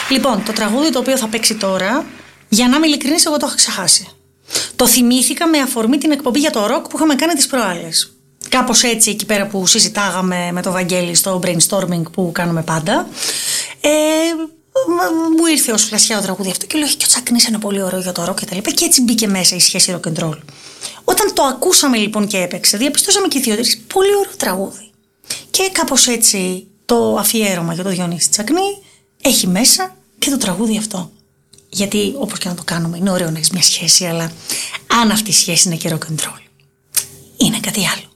Λοιπόν, το τραγούδι το οποίο θα παίξει τώρα, για να είμαι ειλικρινής, εγώ το είχα ξεχάσει. Το θυμήθηκα με αφορμή την εκπομπή για το ροκ που είχαμε κάνει τις προάλλες. Κάπως έτσι, εκεί πέρα που συζητάγαμε με το Βαγγέλη στο brainstorming που κάνουμε πάντα, μου ήρθε ως φλασιά το τραγούδι αυτό και λέω: και ο Τσακνής είναι πολύ ωραίο για το ροκ και τα λοιπά. Και έτσι μπήκε μέσα η σχέση rock and roll. Όταν το ακούσαμε λοιπόν και έπαιξε, διαπιστώσαμε και οι δύο ότι πολύ ωραίο τραγούδι. Και κάπως έτσι το αφιέρωμα για το Διονύση Τσακνή έχει μέσα και το τραγούδι αυτό. Γιατί όπως και να το κάνουμε, είναι ωραίο να έχεις μια σχέση, αλλά αν αυτή η σχέση είναι και rock and roll, είναι κάτι άλλο.